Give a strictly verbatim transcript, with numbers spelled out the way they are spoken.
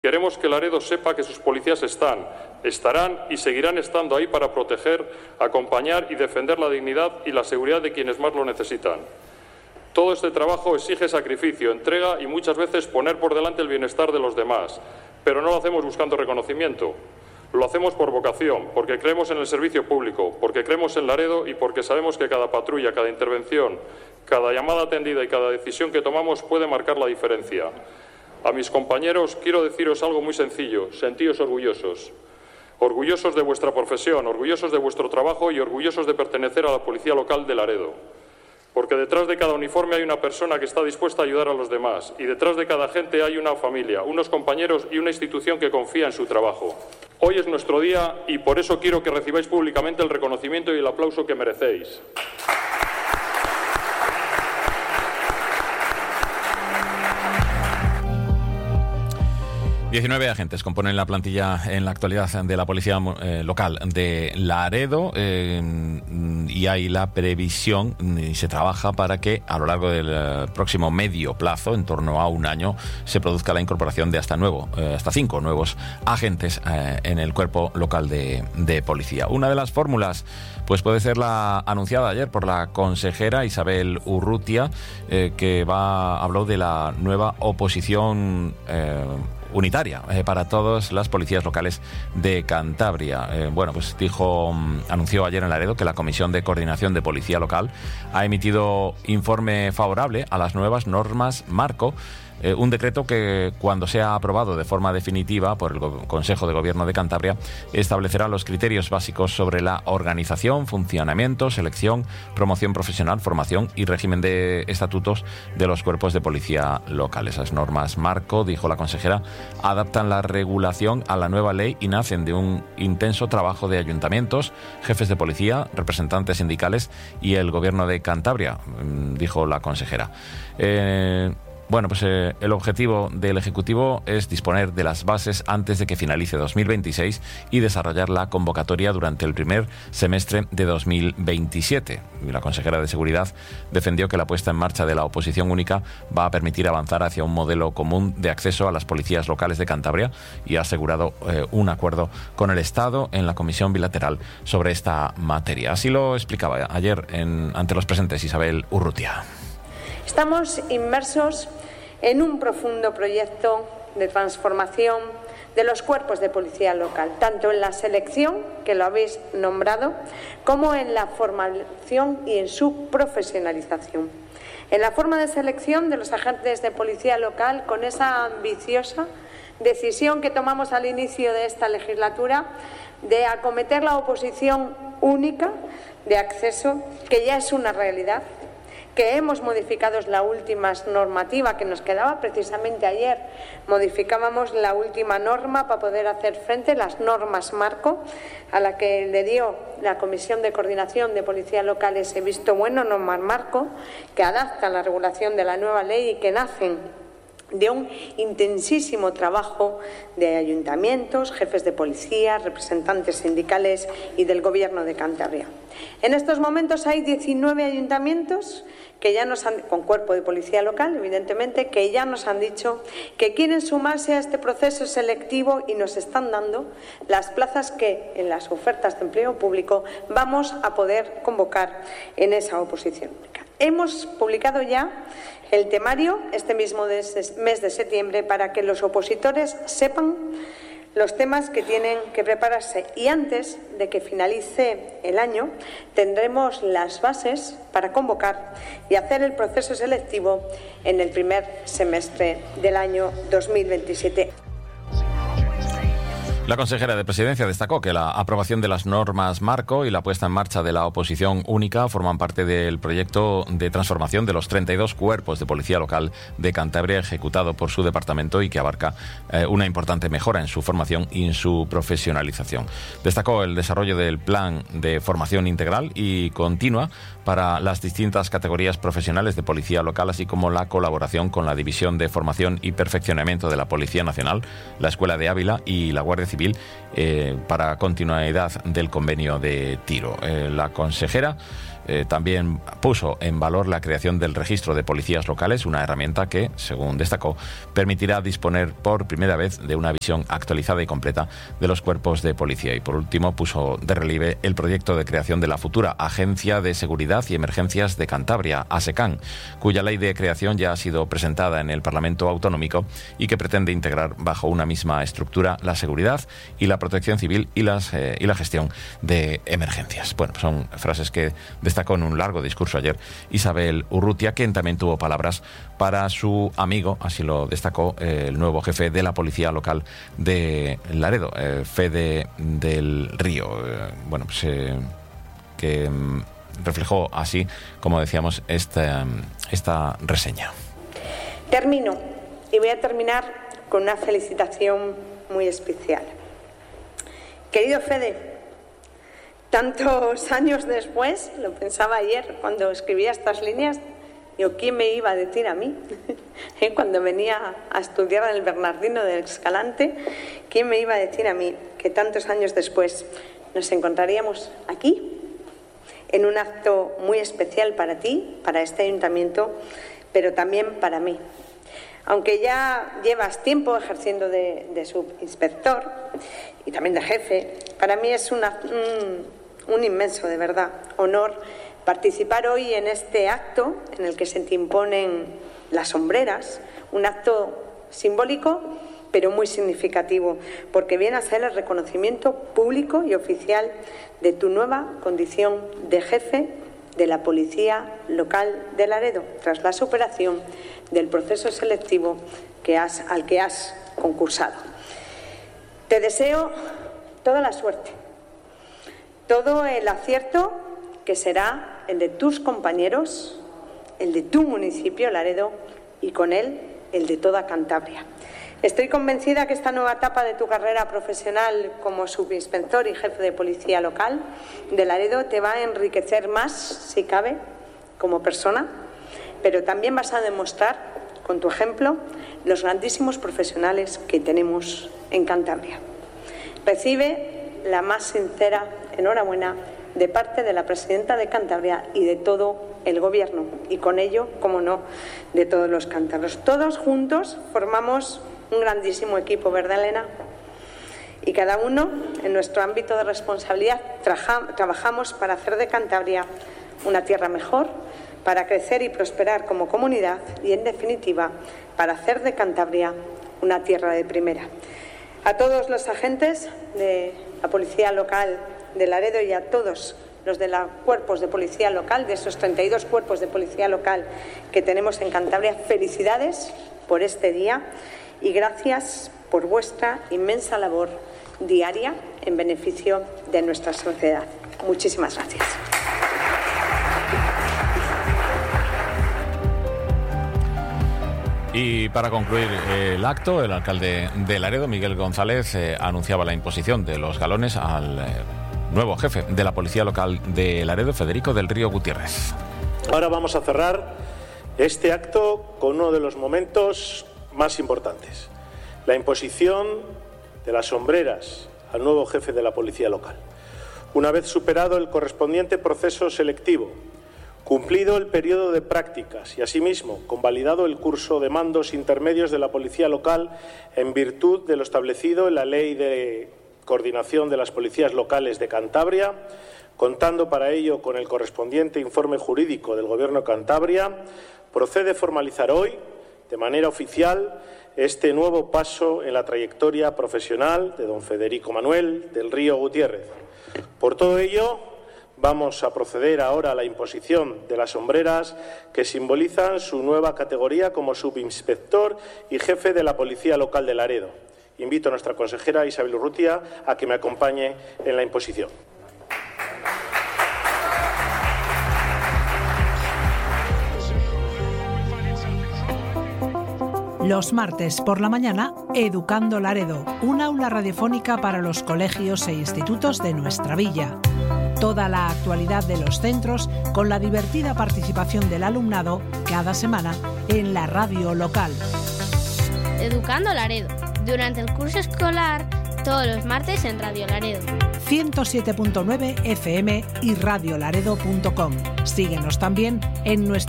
Queremos que Laredo sepa que sus policías están, estarán y seguirán estando ahí para proteger, acompañar y defender la dignidad y la seguridad de quienes más lo necesitan. Todo este trabajo exige sacrificio, entrega y muchas veces poner por delante el bienestar de los demás, pero no lo hacemos buscando reconocimiento. Lo hacemos por vocación, porque creemos en el servicio público, porque creemos en Laredo y porque sabemos que cada patrulla, cada intervención, cada llamada atendida y cada decisión que tomamos puede marcar la diferencia. A mis compañeros quiero deciros algo muy sencillo: sentíos orgullosos. Orgullosos de vuestra profesión, orgullosos de vuestro trabajo y orgullosos de pertenecer a la Policía Local de Laredo. Porque detrás de cada uniforme hay una persona que está dispuesta a ayudar a los demás y detrás de cada agente hay una familia, unos compañeros y una institución que confía en su trabajo. Hoy es nuestro día y por eso quiero que recibáis públicamente el reconocimiento y el aplauso que merecéis. diecinueve agentes componen la plantilla en la actualidad de la Policía eh, Local de Laredo eh, y hay la previsión y se trabaja para que a lo largo del eh, próximo medio plazo, en torno a un año, se produzca la incorporación de hasta nuevo, eh, hasta cinco nuevos agentes eh, en el cuerpo local de, de policía. Una de las fórmulas pues puede ser la anunciada ayer por la consejera Isabel Urrutia, eh, que va habló de la nueva oposición eh, unitaria eh, para todas las policías locales de Cantabria. Eh, bueno, pues dijo, anunció ayer en Laredo que la Comisión de Coordinación de Policía Local ha emitido informe favorable a las nuevas normas marco, eh, un decreto que, cuando sea aprobado de forma definitiva por el Go- Consejo de Gobierno de Cantabria, establecerá los criterios básicos sobre la organización, funcionamiento, selección, promoción profesional, formación y régimen de estatutos de los cuerpos de policía local. Esas normas marco, dijo la consejera, adaptan la regulación a la nueva ley y nacen de un intenso trabajo de ayuntamientos, jefes de policía, representantes sindicales y el Gobierno de Cantabria, dijo la consejera. Eh, Bueno, pues eh, el objetivo del Ejecutivo es disponer de las bases antes de que finalice dos mil veintiséis y desarrollar la convocatoria durante el primer semestre de dos mil veintisiete. Y la consejera de Seguridad defendió que la puesta en marcha de la oposición única va a permitir avanzar hacia un modelo común de acceso a las policías locales de Cantabria y ha asegurado eh, un acuerdo con el Estado en la comisión bilateral sobre esta materia. Así lo explicaba ayer en, ante los presentes Isabel Urrutia. Estamos inmersos en un profundo proyecto de transformación de los cuerpos de policía local, tanto en la selección, que lo habéis nombrado, como en la formación y en su profesionalización. En la forma de selección de los agentes de policía local, con esa ambiciosa decisión que tomamos al inicio de esta legislatura de acometer la oposición única de acceso, que ya es una realidad, que hemos modificado la última normativa que nos quedaba. Precisamente ayer modificábamos la última norma para poder hacer frente a las normas marco, a la que le dio la Comisión de Coordinación de Policía Local ese visto bueno, normas marco, que adaptan la regulación de la nueva ley y que nacen de un intensísimo trabajo de ayuntamientos, jefes de policía, representantes sindicales y del Gobierno de Cantabria. En estos momentos hay diecinueve ayuntamientos que ya nos han, con cuerpo de policía local, evidentemente, que ya nos han dicho que quieren sumarse a este proceso selectivo y nos están dando las plazas que en las ofertas de empleo público vamos a poder convocar en esa oposición. Hemos publicado ya el temario este mismo mes de septiembre para que los opositores sepan los temas que tienen que prepararse, y antes de que finalice el año tendremos las bases para convocar y hacer el proceso selectivo en el primer semestre del año dos mil veintisiete. La consejera de Presidencia destacó que la aprobación de las normas marco y la puesta en marcha de la oposición única forman parte del proyecto de transformación de los treinta y dos cuerpos de policía local de Cantabria ejecutado por su departamento y que abarca eh, una importante mejora en su formación y en su profesionalización. Destacó el desarrollo del plan de formación integral y continua para las distintas categorías profesionales de policía local, así como la colaboración con la División de Formación y Perfeccionamiento de la Policía Nacional, la Escuela de Ávila y la Guardia Civil eh, para continuidad del convenio de tiro. Eh, la consejera Eh, también puso en valor la creación del registro de policías locales, una herramienta que, según destacó, permitirá disponer por primera vez de una visión actualizada y completa de los cuerpos de policía. Y por último, puso de relieve el proyecto de creación de la futura Agencia de Seguridad y Emergencias de Cantabria, ASECAN, cuya ley de creación ya ha sido presentada en el Parlamento Autonómico y que pretende integrar bajo una misma estructura la seguridad y la protección civil y, las, eh, y la gestión de emergencias. Bueno, son frases que destacó en un largo discurso ayer Isabel Urrutia, quien también tuvo palabras para su amigo, así lo destacó eh, el nuevo jefe de la Policía Local de Laredo, eh, Fede del Río. Eh, bueno, pues eh, que mm, reflejó así, como decíamos, esta, esta reseña. Termino y voy a terminar con una felicitación muy especial. Querido Fede, tantos años después, lo pensaba ayer cuando escribía estas líneas, digo, ¿quién me iba a decir a mí? Cuando venía a estudiar en el Bernardino del Escalante, ¿quién me iba a decir a mí que tantos años después nos encontraríamos aquí, en un acto muy especial para ti, para este ayuntamiento, pero también para mí? Aunque ya llevas tiempo ejerciendo de, de subinspector y también de jefe, para mí es una, un, un inmenso, de verdad, honor participar hoy en este acto en el que se te imponen las sombreras, un acto simbólico pero muy significativo, porque viene a ser el reconocimiento público y oficial de tu nueva condición de jefe de la Policía Local de Laredo, tras la superación del proceso selectivo que has, al que has concursado. Te deseo toda la suerte, todo el acierto que será el de tus compañeros, el de tu municipio, Laredo, y con él el de toda Cantabria. Estoy convencida que esta nueva etapa de tu carrera profesional como subinspector y jefe de policía local de Laredo te va a enriquecer más, si cabe, como persona, pero también vas a demostrar, con tu ejemplo, los grandísimos profesionales que tenemos en Cantabria. Recibe la más sincera enhorabuena de parte de la presidenta de Cantabria y de todo el Gobierno, y con ello, como no, de todos los cántabros. Todos juntos formamos un grandísimo equipo, ¿verdad, Elena? Y cada uno, en nuestro ámbito de responsabilidad, traja, trabajamos para hacer de Cantabria una tierra mejor, para crecer y prosperar como comunidad y, en definitiva, para hacer de Cantabria una tierra de primera. A todos los agentes de la Policía Local de Laredo y a todos los de los cuerpos de policía local, de esos treinta y dos cuerpos de policía local que tenemos en Cantabria, felicidades por este día y gracias por vuestra inmensa labor diaria en beneficio de nuestra sociedad. Muchísimas gracias. Y para concluir el acto, el alcalde de Laredo, Miguel González, eh, anunciaba la imposición de los galones al eh, nuevo jefe de la Policía Local de Laredo, Federico del Río Gutiérrez. Ahora vamos a cerrar este acto con uno de los momentos más importantes: la imposición de las sombreras al nuevo jefe de la Policía Local. Una vez superado el correspondiente proceso selectivo, cumplido el periodo de prácticas y, asimismo, convalidado el curso de mandos intermedios de la Policía Local en virtud de lo establecido en la Ley de Coordinación de las Policías Locales de Cantabria, contando para ello con el correspondiente informe jurídico del Gobierno de Cantabria, procede formalizar hoy, de manera oficial, este nuevo paso en la trayectoria profesional de don Federico Manuel del Río Gutiérrez. Por todo ello, vamos a proceder ahora a la imposición de las sombreras que simbolizan su nueva categoría como subinspector y jefe de la Policía Local de Laredo. Invito a nuestra consejera Isabel Urrutia a que me acompañe en la imposición. Los martes por la mañana, Educando Laredo, un aula radiofónica para los colegios e institutos de nuestra villa. Toda la actualidad de los centros con la divertida participación del alumnado cada semana en la radio local. Educando Laredo, durante el curso escolar, todos los martes en Radio Laredo. ciento siete punto nueve F M y radiolaredo punto com. Síguenos también en nuestra